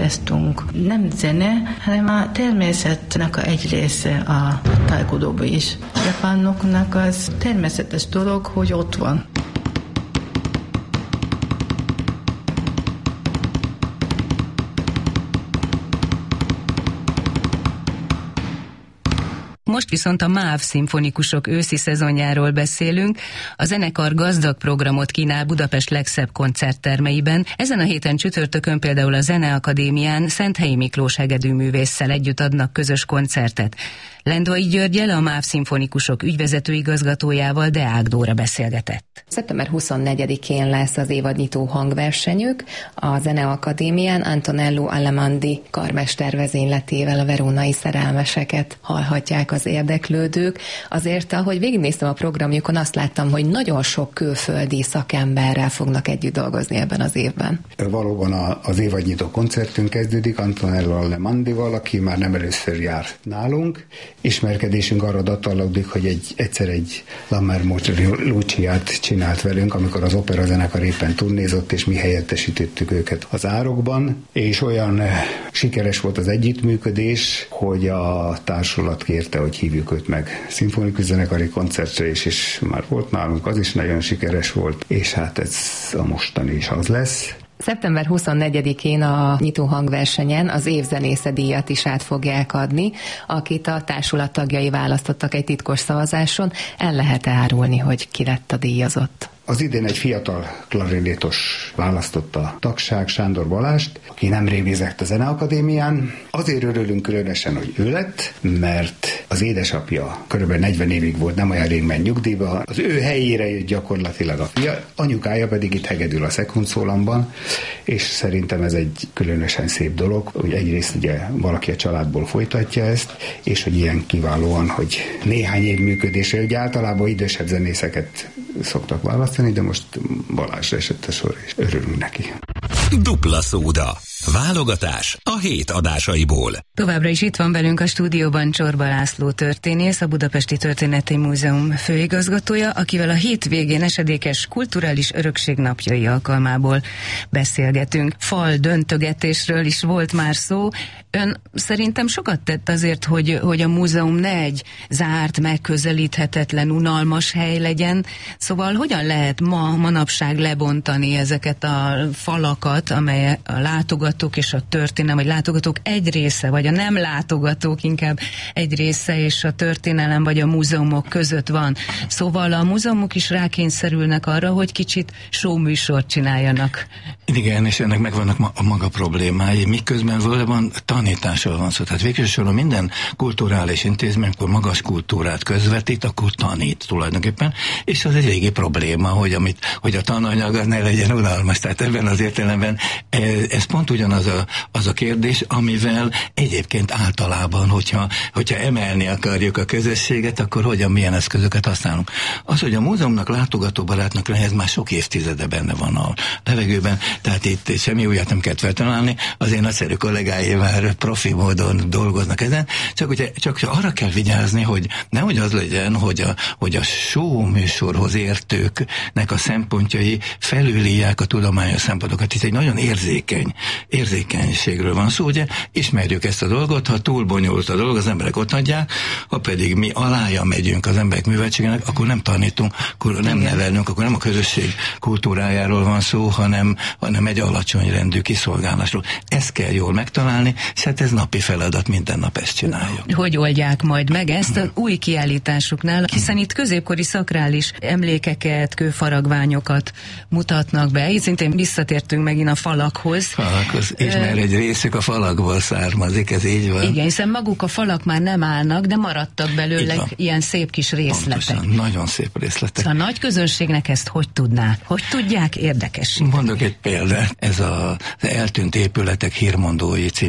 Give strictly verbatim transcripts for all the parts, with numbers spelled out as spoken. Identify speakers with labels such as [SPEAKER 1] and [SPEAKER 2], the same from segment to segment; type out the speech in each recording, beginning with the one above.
[SPEAKER 1] játszunk. Nem zene, hanem a természetnek egy része a tájkodóban is. Japánoknak az természetes dolog, hogy ott van.
[SPEAKER 2] Most viszont a MÁV szimfonikusok őszi szezonjáról beszélünk. A zenekar gazdag programot kínál Budapest legszebb koncerttermeiben. Ezen a héten csütörtökön például a Zeneakadémián Szenthelyi Miklós hegedűművésszel együtt adnak közös koncertet. Lendvai Györggyel, a MÁV szimfonikusok ügyvezető igazgatójával Deák Dóra beszélgetett.
[SPEAKER 3] szeptember huszonnegyedikén lesz az évadnyitó hangversenyük. A Zeneakadémián Antonello Alemandi karmester vezényletével a verónai szerelmeseket hallhatják az érdeklődők. Azért, ahogy végignéztem a programjukon, azt láttam, hogy nagyon sok külföldi szakemberrel fognak együtt dolgozni ebben az évben.
[SPEAKER 4] Valóban az évadnyitó koncertünk kezdődik Antonello Alemandival, aki már nem először jár nálunk. Ismerkedésünk arra datalódik, hogy egy, egyszer egy La Marmota Luciát csinált velünk, amikor az opera zenekar éppen turnézott, és mi helyettesítettük őket az árokban, és olyan sikeres volt az együttműködés, hogy a társulat kérte, hogy hívjuk őt meg szimfonikus zenekari koncertre is, és már volt nálunk, az is nagyon sikeres volt, és hát ez a mostani is az lesz.
[SPEAKER 3] szeptember huszonnegyedikén a nyitó hangversenyen az évzenésze díjat is át fogják adni, akit a társulat tagjai választottak egy titkos szavazáson. El lehet árulni, hogy ki lett a díjazott?
[SPEAKER 4] Az idén egy fiatal klarinétos választotta a tagság, Sándor Balást, aki nemrég vizsgált a Zeneakadémián. Azért örülünk különösen, hogy ő lett, mert az édesapja körülbelül negyven évig volt, nem olyan rég ment nyugdíjba. Az ő helyére jött gyakorlatilag a fia, anyukája pedig itt hegedül a Szekundszólamban, és szerintem ez egy különösen szép dolog, hogy egyrészt ugye valaki a családból folytatja ezt, és hogy ilyen kiválóan, hogy néhány év működése, hogy általában idősebb zenészeket szoktak választani, de most Balázsra esett a sor, és örülünk neki.
[SPEAKER 5] Dupla szóda. Válogatás a hét adásaiból.
[SPEAKER 2] Továbbra is itt van velünk a stúdióban Csorba László történész, a Budapesti Történeti Múzeum főigazgatója, akivel a hétvégén esedékes kulturális örökség napjai alkalmából beszélgetünk. Fal döntögetésről is volt már szó. Ön szerintem sokat tett azért, hogy, hogy a múzeum ne egy zárt, megközelíthetetlen, unalmas hely legyen. Szóval hogyan lehet ma, manapság lebontani ezeket a falakat, amely a látogatók és a történelem, vagy látogatók egy része, vagy a nem látogatók inkább egy része, és a történelem, vagy a múzeumok között van. Szóval a múzeumok is rákényszerülnek arra, hogy kicsit showműsort csináljanak.
[SPEAKER 6] Igen, és ennek megvannak ma, a maga problémái, miközben valóban tanításról van szó. Tehát végsősorban minden kulturális intézmény, amikor magas kultúrát közvetít, akkor tanít tulajdonképpen, és az egy régi probléma, hogy, amit, hogy a tananyag az ne legyen unalmas. Tehát ebben az értelemben ez pont ugyanaz a, az a kérdés, amivel egyébként általában, hogyha, hogyha emelni akarjuk a közösséget, akkor hogyan, milyen eszközöket használunk. Az, hogy a múzeumnak látogatóbarátnak lenni, ez már sok évtizede benne van a levegőben, tehát itt semmi újat nem kell feltalálni, az én nagyszerű kollégái már profi módon dolgoznak ezen, csak, ugye, csak arra kell vigyázni, hogy nehogy az legyen, hogy a, hogy a show műsorhoz értőknek a szempontjai felülírják a tudományos szempontokat. Itt egy nagyon érzékeny, érzékenységről van szó, ugye ismerjük ezt a dolgot, ha túl bonyolult a dolog, az emberek ott adják, ha pedig mi alája megyünk az emberek műveltségének, akkor nem tanítunk, akkor nem nevelünk, akkor nem a közösség kultúrájáról van szó, hanem, hanem egy alacsony rendű kiszolgálásról. Ezt kell jól megtalálni, és hát ez napi feladat, minden nap ezt csináljuk.
[SPEAKER 2] Hogy oldják majd meg ezt az új kiállításuknál, hiszen itt középkori szakrális emlékeket, kőfaragványokat mutatnak be. Így szintén visszatértünk megint a falakhoz.
[SPEAKER 6] Falakhoz, és mert egy részük a falakból származik, ez így van.
[SPEAKER 2] Igen, hiszen maguk a falak már nem állnak, de maradtak belőle ilyen szép kis részletek.
[SPEAKER 6] Pontosan, nagyon szép részletek.
[SPEAKER 2] Szóval a nagy közönségnek ezt hogy tudná? Hogy tudják érdekesíteni?
[SPEAKER 6] Mondok egy példát. Ez az Eltűnt épületek hírmondói című kiállítás,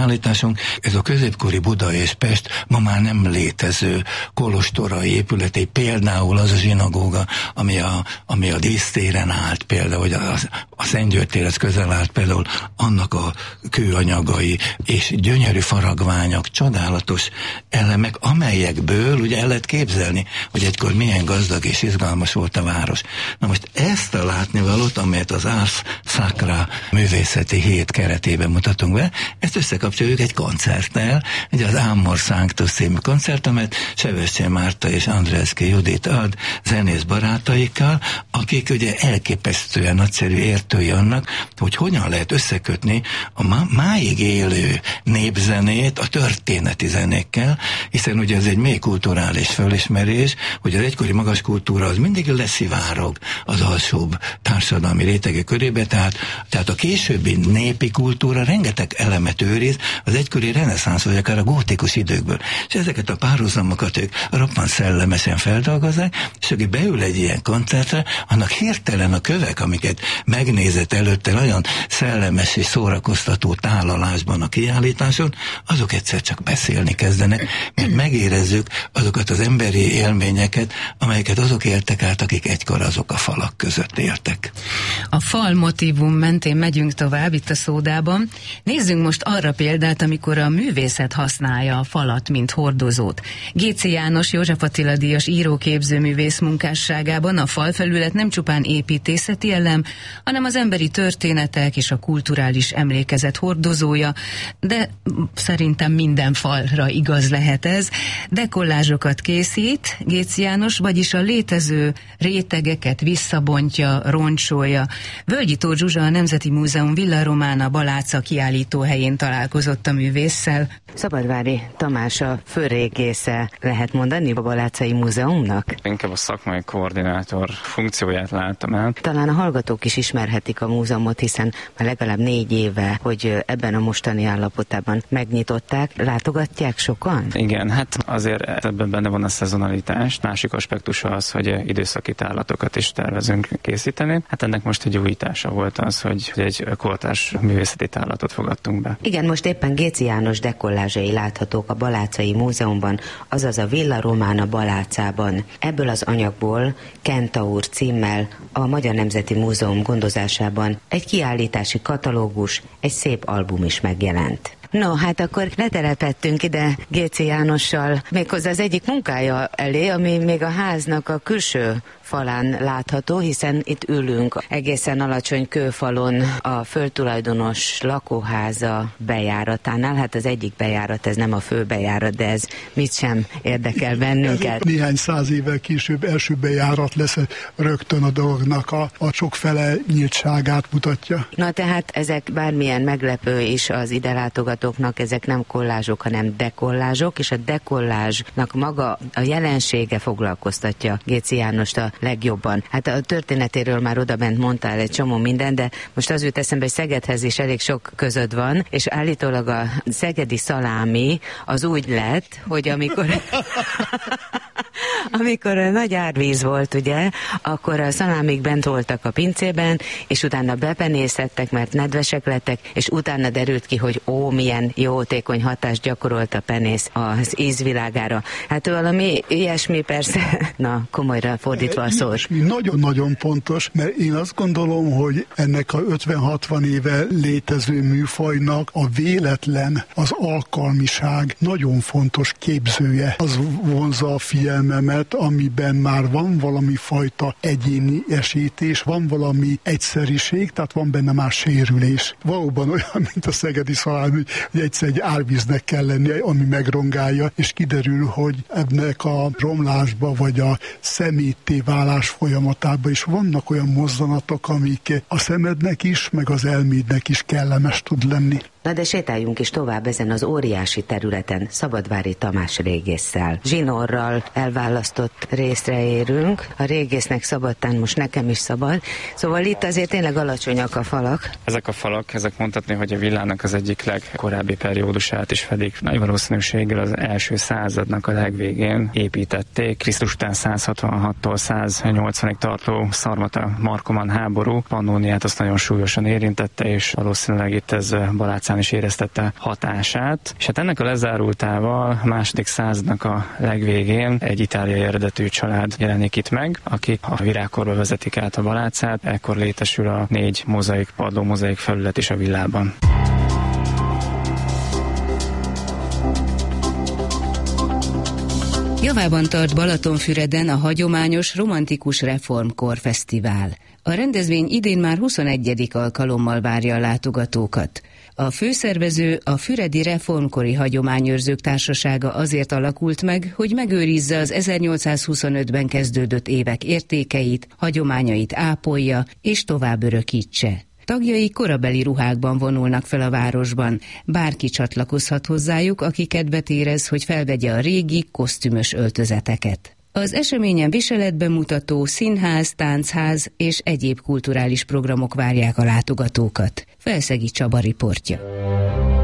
[SPEAKER 6] kiállításunk, ez a középkori Buda és Pest ma már nem létező kolostorai épületei, például az a zsinagóga, ami a, ami a dísztéren állt például, hogy a, a Szentgyörgy térhez közel állt például, annak a kőanyagai és gyönyörű faragványok, csodálatos elemek, amelyekből ugye el lehet képzelni, hogy egykor milyen gazdag és izgalmas volt a város. Na most ezt a látnivalót, amelyet az Ars Sacra művészeti hét keretében mutatunk be, ezt összekapcsoljuk egy koncerttel, ugye az Amor Sanctus című koncert, amelyet Sebestyén Márta és Andreevszky Judit ad zenész barátaikkal, akik ugye elképesztően nagyszerű értői annak, hogy hogyan lehet összekötni a má- máig élő népzenét a történeti zenékkel, hiszen ugye ez egy mély kulturális fölismerés, hogy az egykori magas kultúra az mindig leszivárog az alsóbb társadalmi rétegek körébe, tehát, tehát a későbbi népi kultúra rengeteg elemet őriz az egykori reneszánsz vagy akár a gótikus időkből. És ezeket a párhuzamokat ők roppant szellemesen feldolgozzák, és aki beül egy ilyen koncertre, annak hirtelen a kövek, amiket megnézett előtte nagyon szellemes és szórakoztató tálalásban a kiállításon, azok egyszer csak beszélni kezdenek, mert megérezzük azokat az emberi élményeket, amelyeket azok éltek át, akik egykor azok a falak között éltek.
[SPEAKER 2] A fal motívum mentén megyünk tovább itt a Szódában. Nézzünk most arra példát, amikor a művészet használja a falat, mint hordozót. Géczy János József Attila díjas író-képzőművész munkásságában a falfelület nem csupán építészeti elem, hanem az emberi történetek és a kulturális emlékezet hordozója, de szerintem minden falra igaz lehet ez. Dekollázsokat készít Géczy János, vagyis a létező rétegeket visszabontja, roncsolja. Völgyi Tóth Zsuzsa, a Nemzeti Múzeum Villa Romana Baláca kiállítóhelyén találkozott a művésszel.
[SPEAKER 7] Szabadvári Tamás a főrégésze, lehet mondani, a Balácai Múzeumnak?
[SPEAKER 8] Inkább a szakmai koordinátor funkcióját láttam el.
[SPEAKER 7] Talán a hallgatók is ismerhetik a múzeumot, hiszen már legalább négy éve, hogy ebben a mostani állapotában megnyitották. Látogatják sokan?
[SPEAKER 8] Igen, hát azért ebben benne van a szezonalitás. Másik aspektusa az, hogy időszaki tárlatokat is tervezünk készíteni. Hát ennek most egy újítása volt az, hogy egy kortárs művészeti tárlatot fogadtunk be.
[SPEAKER 7] Igen, most éppen Géczy János dekollázsai láthatók a Balácai Múzeumban, azaz a Villa Romana Balácában. Ebből az anyagból Kentaur címmel a Magyar Nemzeti Múzeum gondozásában egy kiállítási katalógus, egy szép album is megjelent. No, hát akkor letelepettünk ide Géczy Jánossal, méghozzá az egyik munkája elé, ami még a háznak a külső falán látható, hiszen itt ülünk egészen alacsony kőfalon a földtulajdonos lakóháza bejáratánál. Hát az egyik bejárat, ez nem a fő bejárat, de ez mit sem érdekel bennünket.
[SPEAKER 9] Néhány száz évvel később első bejárat lesz, rögtön a dolognak a, a sokfele nyíltságát mutatja.
[SPEAKER 7] Na tehát ezek bármilyen meglepő is az ide látogatóknak, ezek nem kollázsok, hanem dekollázsok, és a dekollázsnak maga a jelensége foglalkoztatja Géczy Jánost a legjobban. Hát a történetéről már odabent mondtál egy csomó minden, de most az jut eszembe, hogy Szegedhez is elég sok közöd van, és állítólag a szegedi szalámi az úgy lett, hogy amikor amikor a nagy árvíz volt, ugye, akkor a szalámik bent voltak a pincében, és utána bepenészettek, mert nedvesek lettek, és utána derült ki, hogy ó, milyen jótékony hatást gyakorolt a penész az ízvilágára. Hát valami ilyesmi persze, na, komolyra fordítva a szót.
[SPEAKER 9] Nagyon-nagyon pontos, mert én azt gondolom, hogy ennek a ötven-hatvan éve létező műfajnak a véletlen, az alkalmiság nagyon fontos képzője. Az vonzza a figyelmemet, amiben már van valami fajta egyéni esítés, van valami egyszeriség, tehát van benne már sérülés. Valóban olyan, mint a szegedi szalámi, hogy egyszer egy árvíznek kell lennie, ami megrongálja, és kiderül, hogy ennek a romlásba, vagy a szemétté válás folyamatában is vannak olyan mozzanatok, amik a szemednek is, meg az elmédnek is kellemes tud lenni.
[SPEAKER 7] Na de sétáljunk is tovább ezen az óriási területen Szabadvári Tamás régésszel. Zsinorral elválasztott részre érünk. A régésznek szabadtán, most nekem is szabad. Szóval itt azért tényleg alacsonyak a falak.
[SPEAKER 8] Ezek a falak, ezek mondhatni, hogy a villának az egyik legkorábbi periódusát is fedik. Nagy valószínűséggel az első századnak a legvégén építették. Krisztus után száz hatvanhattól száz nyolcvanig tartó szarmata markoman háború Pannóniát azt nagyon súlyosan érintette, és valószínűleg itt ez Balác arcán is éreztette hatását, és hát ennek a lezárultával a második századnak a legvégén egy itáliai eredetű család jelenik itt meg, akik a virágkorba vezetik át a Balácát, ekkor létesül a négy mozaik padló, mozaik felület is a villában.
[SPEAKER 2] Javában tart Balatonfüreden a hagyományos Romantikus Reformkor Fesztivál. A rendezvény idén már huszonegyedik alkalommal várja a látogatókat. A főszervező, a Füredi Reformkori Hagyományőrzők Társasága azért alakult meg, hogy megőrizze az ezernyolcszázhuszonötben kezdődött évek értékeit, hagyományait ápolja és tovább örökítse. Tagjai korabeli ruhákban vonulnak fel a városban. Bárki csatlakozhat hozzájuk, aki kedvet érez, hogy felvegye a régi, kosztümös öltözeteket. Az eseményen viseletbemutató, színház, táncház és egyéb kulturális programok várják a látogatókat. Felszegi Csaba riportja.